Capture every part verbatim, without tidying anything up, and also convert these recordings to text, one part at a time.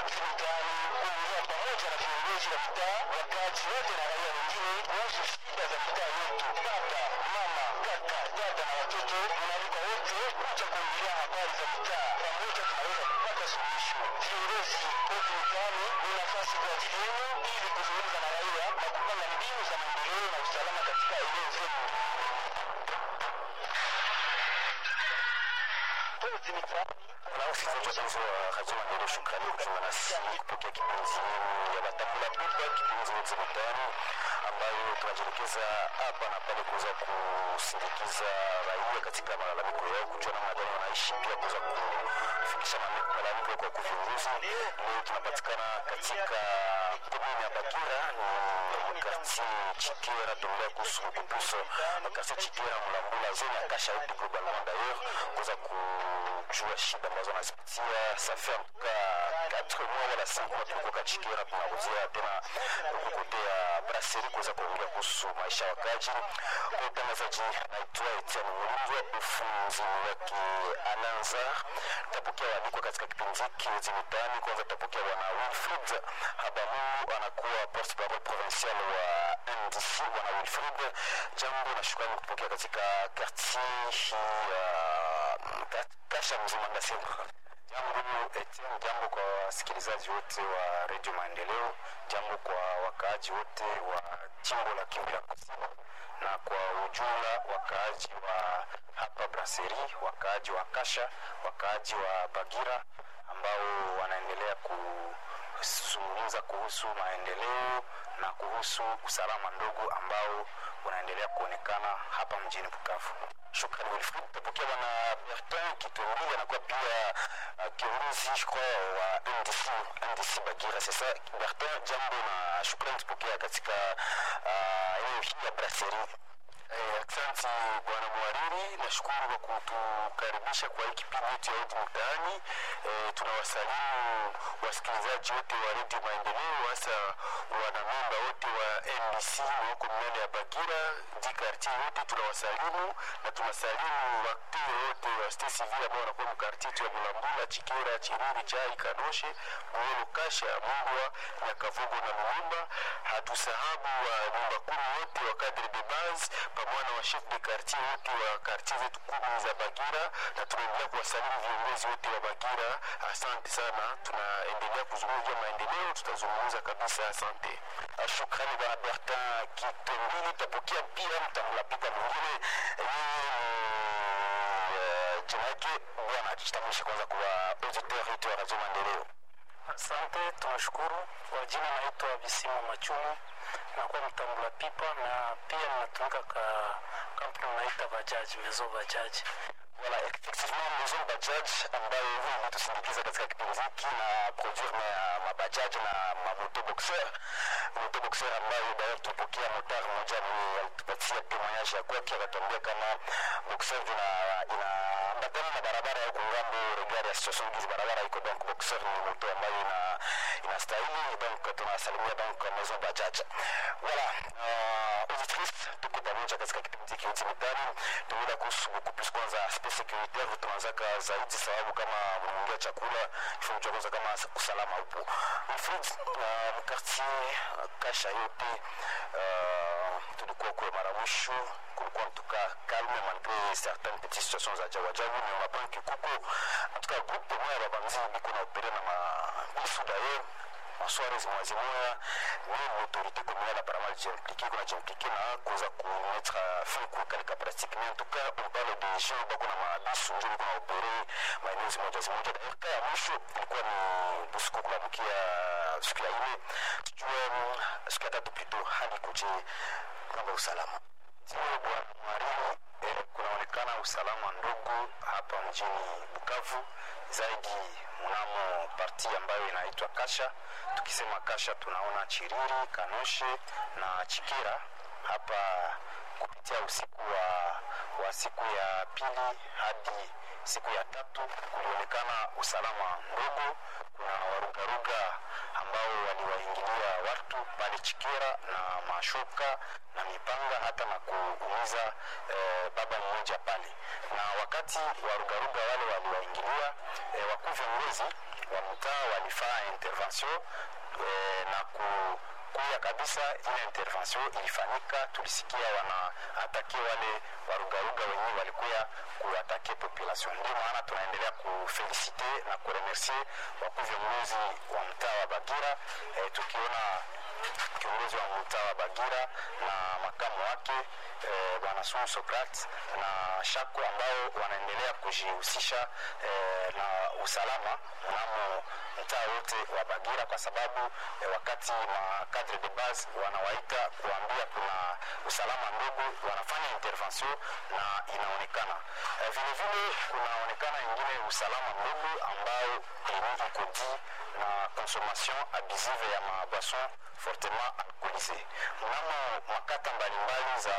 kupita mitaani kuongea pamoja na viongozi wa mitaa, wakaaji wote na raia wengine kuhusu shida za mitaa yetu. Baba, mama, kaka, dada na watoto wanalika wote kuja kuongelea habari za mitaa. Pamoja tunaweza kupata suluhisho. Viongozi wote mitaani ni nafasi kwa ajili yenu ili kuzungumza na raia na kupanga mbinu za maendeleo na usalama katika eneo zenu. Na usikizaji wapenzi wa Radio Maendeleo, shukrani kujiunga nasi kupokea kipindi ya Batambula Pipa, kipindi cha mitaani ambayo tunajielekeza hapa na pale kuweza kusindikiza raia katika malalamiko yao, kujua namna gani wanaishi, pia kuweza kufikisha malalamiko kwa viongozi. Leo tunapatikana katika komini ya Bagira, ni quartier Chikera, tunaongea kuhusu kupuso quartier Chikera Mulambula zone ya Kasha yote globalement d'ailleurs, kuweza kujua shida ambazo wanazipitia. Ça fait en tout cas quatre mois wala cinq mois tuko kwa Chikera, tunakuzia tena kukote ya brasserie kuweza kuongea kuhusu maisha ya wakaji. Kwa utangazaji naitwa Etienne Mulindwa, ufunzi wake Alanzar. Tapokea waliko katika kipindi hiki cha mitaani. Kwanza tapokea bwana Wilfried Habamu, anakuwa porte-parole provincial wa N D C. Bwana Wilfried, jambo na shukrani kupokea katika quartier ya Kasha mzima ndasema. Jambo Etienne, jambo kwa wasikilizaji wote wa Radio Maendeleo, jambo kwa wakaaji wote wa jimbo la Kivu ya Kusini na kwa ujumla wakaaji wa hapa Brasserie, wakaaji wa Kasha, wakaaji wa Bagira ambao wanaendelea kuzungumza kuhusu maendeleo na kuhusu usalama ndogo ambao unaendelea kuonekana hapa mjini Bukavu. Shukrani Wilfried. Tapokea bwana Bertin Kitongili, anakuwa pia uh, kiongozi kwa wa N D C N D C Bagira. Sasa Bertin, jambo na shukrani kupokea katika eneo uh, hii ya Brasserie. Eh, asante bwana Mwariri, nashukuru kwa kutukaribisha kwa hiki kipindi chetu ya Odi Mtaani. Eh, tunawasalimu wasikilizaji wote wa Radio Maendeleo, hasa wanamemba wote wa N D C wako mbele ya Bagira, di quartier wote tunawasalimu, na tunasalimu wakati wote wa state civil ambao wanakuwa mu quartier ya Mulambula, Chikera, Chiriri, Chai, Kanoshe, Mwelo, Kasha, Mungwa, Nyakavugo na Mulumba. Hatusahabu wa nyumba kumi wote wa cadre de base pamoja na wa chef de quartier wote wa quartier zetu kumi za Bagira, na tunaendelea kuwasalimu viongozi wote wa Bagira. Asante sana, tunaendelea kuzungumzia maendeleo, tutazungumza kabisa. Asante. Shukrani bwana Bertin Kitongili. Tapokea pia mtamlapita mwingine jina yake bwana, ajitambulishe kwanza kwa auditeur wetu wa Radio Maendeleo. Asante, tunashukuru. Kwa jina naitwa Bisima Machumu, na kwa mtambula pipa, na pia natumika ka kampuni naita Bajaj, Mezo Bajaj. Voilà, effectivement Mezo Bajaj ambayo huwa tusindikiza katika kipindi hiki na produire ma mabajaj na mamoto boxer. Moto boxer ambayo baada tupokea motar mmoja ni alitupatia témoignage ya kwake, akatuambia kama boxer ina ina ambatana na barabara ya kungambo regard ya situation hizi barabara iko, donc boxer ni moto ambayo ina inastahili, donc tunasalimia donc Mezo Bajaj. Voilà, euh auditrice tuko pamoja katika kipindi hiki cha mitaani. Tunaenda kuhusu beaucoup plus kwanza aspect sécuritaire, tunaanzaka zaidi sababu kama mnaongea chakula ifo mchokoza kama usalama upo. Wilfried, uh, quartier Kasha yote uh, tulikuwa kwa mara mwisho kulikuwa mtuka calme malgré certaines petites situations za jawa jawu, ni mabanki kuko mtuka groupe moya babanzi biko na opérer na mabisu d'ailleurs maswari zimwazimoya ni l'autorité communale apparemment j'impliqué qu'on a j'impliqué na kuza ku mettre fin kwa kalika pratique. Mais en tout cas on parle des gens bako na mabisu ndio kuna opérer maeneo zimoja zimoja. D'ailleurs kaya mwisho ilikuwa ni busiku kuamkia siku ya ine, tujue siku ya tatu plutôt hali kuje mambo ya usalama. Sio bwana Marino, eh, kunaonekana usalama ndogo hapa mjini Bukavu, zaidi mnamo parti ambayo inaitwa Kasha. Tukisema Kasha tunaona Chiriri, Kanoshe na Chikera. Hapa kupitia usiku wa, wa siku ya pili hadi siku ya tatu kulionekana usalama ndogo. Kuna warugaruga ambao waliwaingilia watu pale Chikera na mashoka na mipanga hata na kuumiza eh, baba mmoja pale. Na wakati warugaruga wale waliwaingilia, eh, wakuu viongozi wa mtaa walifanya intervention eh, na ku kuya kabisa ile intervention ilifanyika. Tulisikia wana atake wale warugaruga wenyewe walikuya kuatake population. Ndio maana tunaendelea kufelicite na kuremercier wakuu viongozi wa mtaa wa Bagira, eh, tukiona kiongozi wa mtaa wa Bagira na makamu wake eh, bwana Sunu Socrates na Shako ambao wanaendelea kujihusisha eh, na usalama mnamo mtaa wote wa Bagira, kwa sababu eh, wakati ma cadre de base wanawaita kuambia kuna usalama ndogo, wanafanya intervention na inaonekana eh, vile vile kunaonekana ingine usalama ndogo ambao ni ikodi na consommation abusive ya maboisson fortement alcoolisé. Mnamo makata mbalimbali za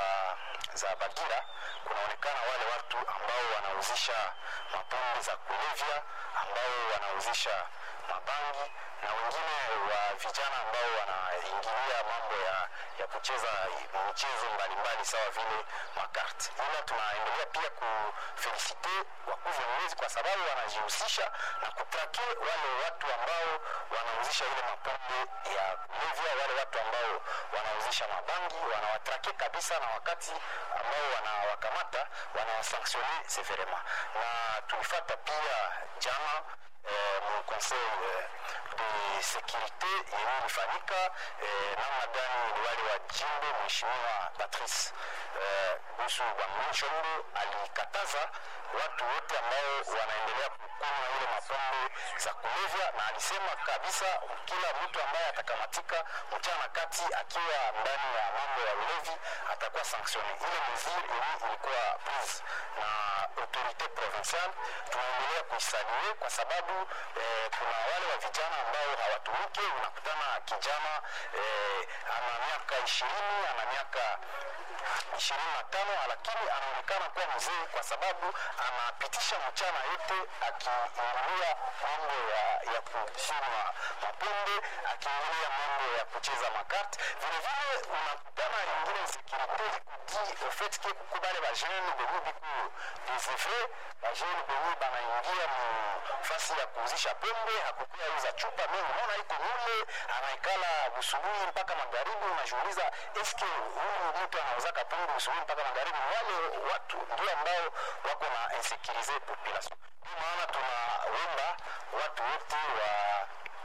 za Bagira kunaonekana wale watu ambao wanauzisha mapombe za kulevya, ambao wanauzisha mabangi na wengine wa vijana ambao wanaingilia mambo ya ya kucheza michezo mbalimbali sawa vile makarti. Ila tunaendelea pia kufelicite wakuu viongozi kwa sababu wanajihusisha na kutrake wale watu ambao wanauzisha ile mapombe ya kulevya, wale watu ambao wanauzisha mabangi wanawatrake kabisa, na wakati ambao wanawakamata wanawasanctionner severement. Na tulifuata pia jana eh, mu conseil eh, de sécurité yenye ilifanyika eh, namna gani wale wa jimbo mheshimiwa Patrice eh, Busu Bamchombo alikataza watu wote ambao wanaendelea kukunywa ile mapombe za kulevya, na alisema kabisa kila mtu ambaye atakamatika mchana kati akiwa ndani ya mambo ya ulevi atakuwa sanctionné. Ile mesure hii ilikuwa prise na autorité provinciale, tunaendelea kuisaluer kwa sababu eh, kuna wale wa vijana ambao hawatumike. Unakutana kijana eh, ana miaka ishirini, ana miaka ishirini na tano, lakini anaonekana kuwa mzee kwa sababu anapitisha mchana yote akiingilia mambo ya, ya kukunywa mapombe, akiingilia mambo ya kucheza makarti. Vile vile unakutana ingine insécurité di au fait que kukubale ba jeune benye biku des effets, ba jeune benye banaingia mu fasi ya kuuzisha pombe, hakukuya uza chupa mingi, unaona iko mule anaikala busubuhi mpaka magharibi, unajiuliza eske huyu mtu anauza pombe busubuhi mpaka magharibi? Wale watu ndio ambao wako na insécuriser population. Ndio maana tunaomba watu wote wa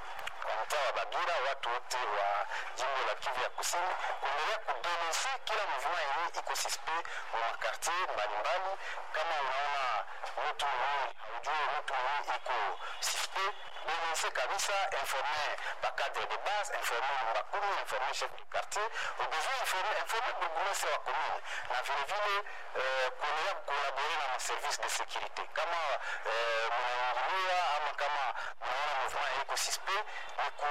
wa mtaa wa Bagira, watu wote wa jimbo la Kivu ya Kusini kuendelea kudenonse kila mouvement yenye iko suspect wa makartier mbalimbali. Kama unaona mtu mwenye haujui mtu mwenye iko suspect, denonse kabisa, informer ba cadre de base, informer mbakumi, informer chef de quartier, au besoin informer informer bourgmestre wa commune, na vile vile eh, kuendelea kukolaborer na ma service de sécurité. Kama eh, mnaingilia ama kama mnaona mouvement iko suspect,